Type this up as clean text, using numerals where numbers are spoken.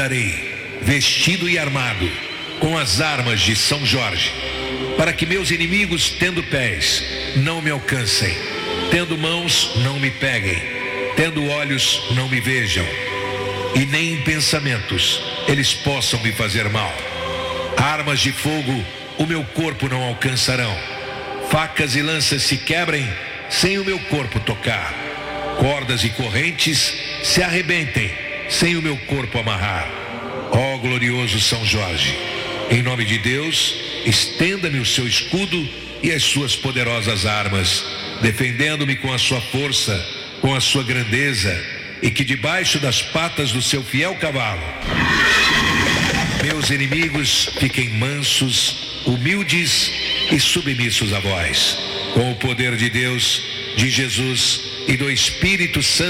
andarei, vestido e armado, com as armas de São Jorge, para que meus inimigos, tendo pés, não me alcancem, tendo mãos, não me peguem, tendo olhos, não me vejam, e nem em pensamentos eles possam me fazer mal. Armas de fogo o meu corpo não alcançarão, facas e lanças se quebrem sem o meu corpo tocar, cordas e correntes se arrebentem sem o meu corpo amarrar. Ó glorioso São Jorge, em nome de Deus, estenda-me o seu escudo e as suas poderosas armas, defendendo-me com a sua força, com a sua grandeza, e que debaixo das patas do seu fiel cavalo meus inimigos fiquem mansos, humildes e submissos a vós, com o poder de Deus, de Jesus e do Espírito Santo.